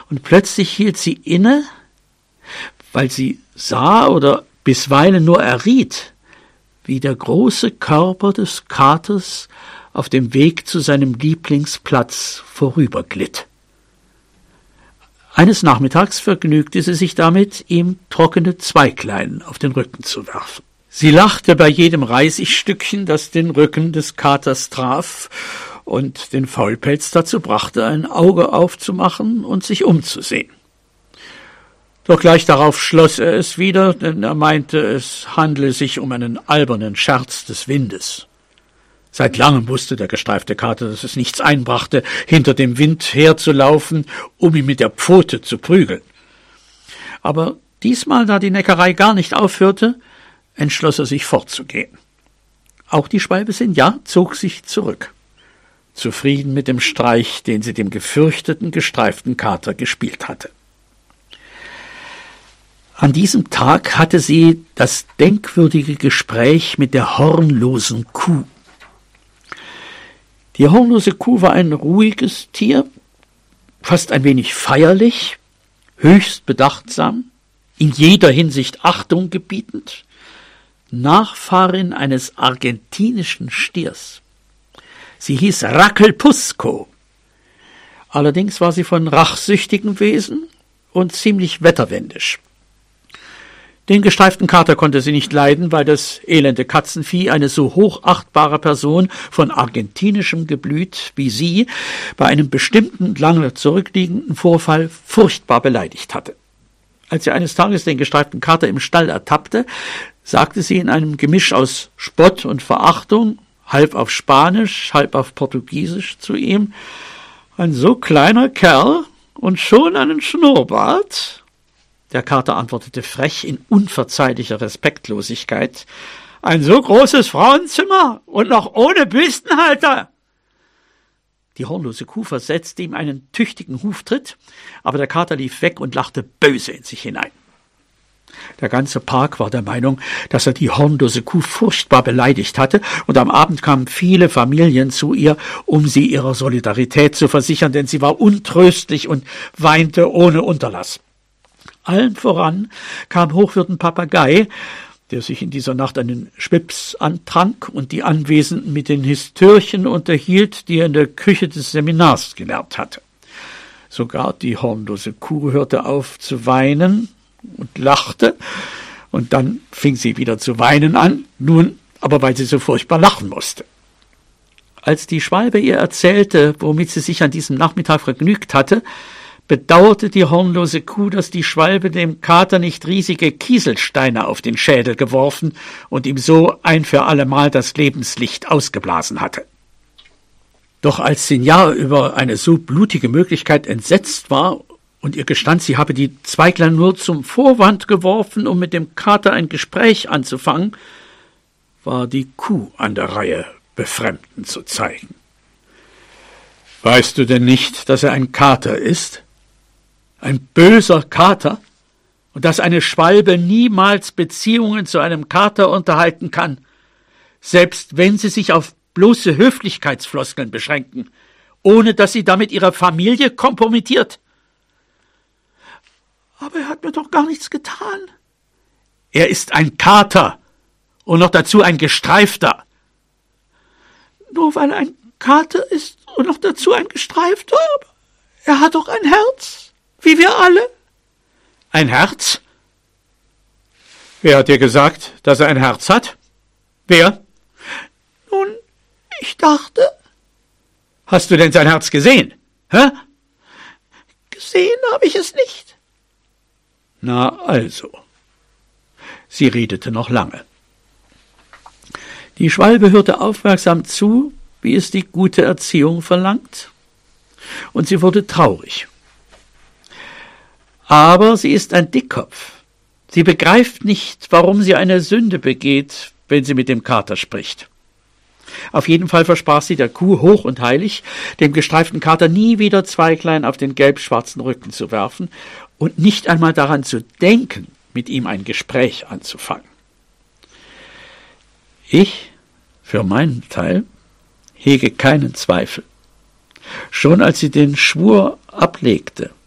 und plötzlich hielt sie inne, weil sie sah oder bisweilen nur erriet, wie der große Körper des Katers auf dem Weg zu seinem Lieblingsplatz vorüberglitt. Eines Nachmittags vergnügte sie sich damit, ihm trockene Zweiglein auf den Rücken zu werfen. Sie lachte bei jedem Reisigstückchen, das den Rücken des Katers traf und den Faulpelz dazu brachte, ein Auge aufzumachen und sich umzusehen. Doch gleich darauf schloss er es wieder, denn er meinte, es handle sich um einen albernen Scherz des Windes. Seit langem wusste der gestreifte Kater, dass es nichts einbrachte, hinter dem Wind herzulaufen, um ihn mit der Pfote zu prügeln. Aber diesmal, da die Neckerei gar nicht aufhörte, entschloss er sich fortzugehen. Auch die Schwalbe Sinja zog sich zurück, zufrieden mit dem Streich, den sie dem gefürchteten, gestreiften Kater gespielt hatte. An diesem Tag hatte sie das denkwürdige Gespräch mit der hornlosen Kuh. Die hornlose Kuh war ein ruhiges Tier, fast ein wenig feierlich, höchst bedachtsam, in jeder Hinsicht Achtung gebietend, Nachfahrin eines argentinischen Stiers. Sie hieß Rackelpusco. Allerdings war sie von rachsüchtigem Wesen und ziemlich wetterwendisch. Den gestreiften Kater konnte sie nicht leiden, weil das elende Katzenvieh eine so hochachtbare Person von argentinischem Geblüt wie sie bei einem bestimmten, lange zurückliegenden Vorfall furchtbar beleidigt hatte. Als sie eines Tages den gestreiften Kater im Stall ertappte, sagte sie in einem Gemisch aus Spott und Verachtung, halb auf Spanisch, halb auf Portugiesisch zu ihm: »Ein so kleiner Kerl und schon einen Schnurrbart?« Der Kater antwortete frech in unverzeihlicher Respektlosigkeit: »Ein so großes Frauenzimmer und noch ohne Büstenhalter!« Die hornlose Kuh versetzte ihm einen tüchtigen Huftritt, aber der Kater lief weg und lachte böse in sich hinein. Der ganze Park war der Meinung, dass er die hornlose Kuh furchtbar beleidigt hatte, und am Abend kamen viele Familien zu ihr, um sie ihrer Solidarität zu versichern, denn sie war untröstlich und weinte ohne Unterlass. Allen voran kam Hochwürden Papagei, der sich in dieser Nacht einen Schwips antrank und die Anwesenden mit den Histörchen unterhielt, die er in der Küche des Seminars gelernt hatte. Sogar die hornlose Kuh hörte auf zu weinen und lachte, und dann fing sie wieder zu weinen an, nun aber weil sie so furchtbar lachen musste. Als die Schwalbe ihr erzählte, womit sie sich an diesem Nachmittag vergnügt hatte, bedauerte die hornlose Kuh, dass die Schwalbe dem Kater nicht riesige Kieselsteine auf den Schädel geworfen und ihm so ein für allemal das Lebenslicht ausgeblasen hatte. Doch als Sinja über eine so blutige Möglichkeit entsetzt war und ihr gestand, sie habe die Zweiglein nur zum Vorwand geworfen, um mit dem Kater ein Gespräch anzufangen, war die Kuh an der Reihe, befremdend zu zeigen. »Weißt du denn nicht, dass er ein Kater ist? Ein böser Kater? Und dass eine Schwalbe niemals Beziehungen zu einem Kater unterhalten kann, selbst wenn sie sich auf bloße Höflichkeitsfloskeln beschränken, ohne dass sie damit ihre Familie kompromittiert?« »Aber er hat mir doch gar nichts getan.« »Er ist ein Kater und noch dazu ein gestreifter.« »Nur weil er ein Kater ist und noch dazu ein gestreifter? Er hat doch ein Herz, wie wir alle.« »Ein Herz? Wer hat dir gesagt, dass er ein Herz hat? Wer?« »Nun, ich dachte.« »Hast du denn sein Herz gesehen? Hä?« »Gesehen habe ich es nicht.« »Na also.« Sie redete noch lange. Die Schwalbe hörte aufmerksam zu, wie es die gute Erziehung verlangt, und sie wurde traurig. Aber sie ist ein Dickkopf. Sie begreift nicht, warum sie eine Sünde begeht, wenn sie mit dem Kater spricht. Auf jeden Fall versprach sie der Kuh hoch und heilig, dem gestreiften Kater nie wieder Zweiglein auf den gelb-schwarzen Rücken zu werfen und nicht einmal daran zu denken, mit ihm ein Gespräch anzufangen. Ich, für meinen Teil, hege keinen Zweifel. Schon als sie den Schwur ablegte,